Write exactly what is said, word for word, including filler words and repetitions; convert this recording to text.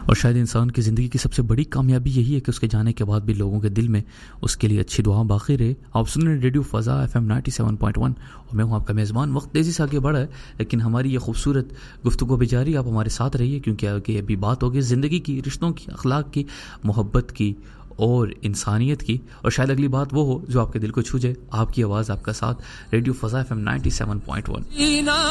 और शायद इंसान की ज़िंदगी की सबसे बड़ी कामयाबी यही है कि उसके जाने के बाद भी लोगों के दिल में उसके लिए अच्छी दुआ बाकी रहे। आप सुन रहे radio फ़ज़ा F M ninety seven point one और मैं हूँ आपका मेज़बान। वक्त तेज़ी से आगे बढ़ा है लेकिन हमारी ये खूबसूरत गुफ्तगू भी जारी, आप हमारे साथ रहिए क्योंकि आगे अभी बात होगी ज़िंदगी की, रिश्तों की, अखलाक की, मोहब्बत की और इंसानियत की। और शायद अगली बात वो हो जो आपके दिल को छू जाए। आपकी आवाज़, आपका साथ, radio फ़ज़ा F M ninety seven point one.